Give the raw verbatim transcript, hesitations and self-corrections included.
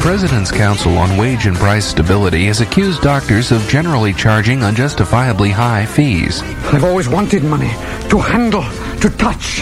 President's Council on Wage and Price Stability has accused doctors of generally charging unjustifiably high fees. I've always wanted money to handle, to touch.